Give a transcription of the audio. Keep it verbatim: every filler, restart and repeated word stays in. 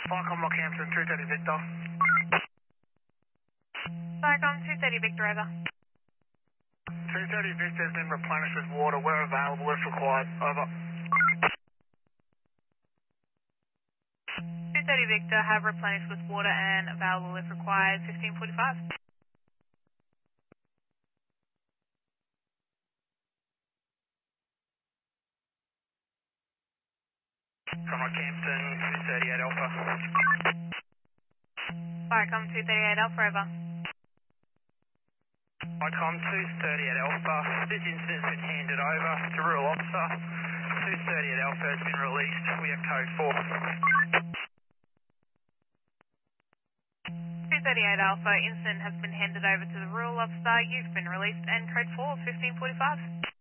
Vicom Rockhampton, two thirty Victor. Vicom two thirty Victor, over. two thirty Victor has been replenished with water where available if required. Over. two thirty Victor, have replenished with water and available if required, fifteen forty-five. From Rockhampton, two thirty-eight Alpha. Vicom two thirty-eight Alpha, over. Vicom two thirty-eight Alpha, this incident has been handed over to Rural Officer. two thirty-eight Alpha has been released. We have code four. two thirty-eight Alpha, incident has been handed over to the rural officer. You've been released and code four, fifteen forty-five.